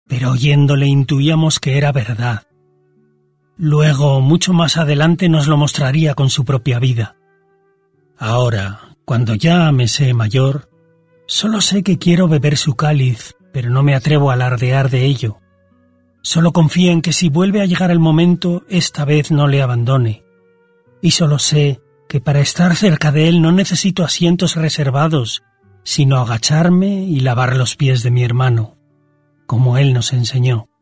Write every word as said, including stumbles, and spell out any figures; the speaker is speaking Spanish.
pero oyéndole intuíamos que era verdad. Luego, mucho más adelante, nos lo mostraría con su propia vida. Ahora, cuando ya me sé mayor, solo sé que quiero beber su cáliz, pero no me atrevo a alardear de ello. Solo confío en que si vuelve a llegar el momento, esta vez no le abandone. Y solo sé que para estar cerca de él no necesito asientos reservados, sino agacharme y lavar los pies de mi hermano, como él nos enseñó.